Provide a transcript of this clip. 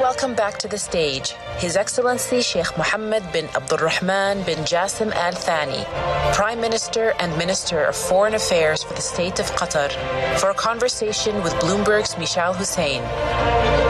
welcome back to the stage His Excellency Sheikh Mohammed bin Abdulrahman bin Jassim Al Thani, Prime Minister and Minister of Foreign Affairs for the State of Qatar, for a conversation with Bloomberg's Michal Hussein.